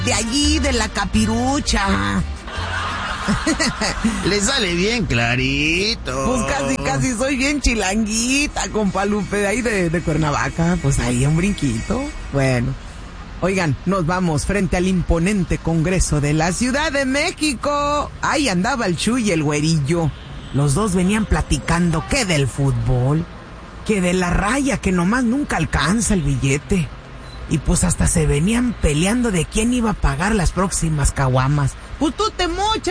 de allí, de la Capirucha. Le sale bien clarito. Pues casi soy bien chilanguita, compa Lupe, de ahí de Cuernavaca. Pues ahí un brinquito. Bueno. Oigan, nos vamos frente al imponente Congreso de la Ciudad de México. Ahí andaba el Chuy y el Güerillo. Los dos venían platicando que del fútbol, que de la raya que nomás nunca alcanza el billete. Y pues hasta se venían peleando de quién iba a pagar las próximas caguamas. Pues tú te mochas.